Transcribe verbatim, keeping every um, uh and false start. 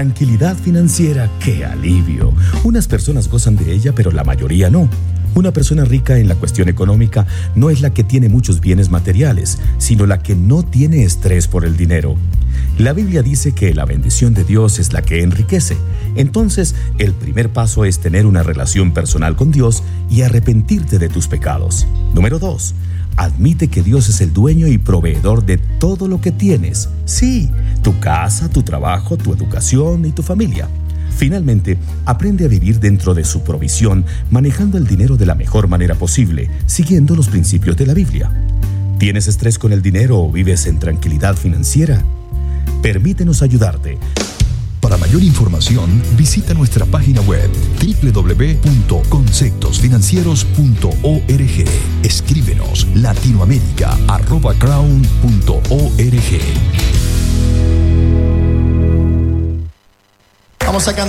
Tranquilidad financiera, ¡qué alivio! Unas personas gozan de ella, pero la mayoría no. Una persona rica en la cuestión económica no es la que tiene muchos bienes materiales, sino la que no tiene estrés por el dinero. La Biblia dice que la bendición de Dios es la que enriquece. Entonces, el primer paso es tener una relación personal con Dios y arrepentirte de tus pecados. Número dos. Admite que Dios es el dueño y proveedor de todo lo que tienes. Sí, tu casa, tu trabajo, tu educación y tu familia. Finalmente, aprende a vivir dentro de su provisión, manejando el dinero de la mejor manera posible, siguiendo los principios de la Biblia. ¿Tienes estrés con el dinero o vives en tranquilidad financiera? Permítenos ayudarte. Para mayor información, visita nuestra página web doble u doble u doble u punto conceptos financieros punto org. Escríbenos latinoamérica arroba crown punto org. Vamos a cantar.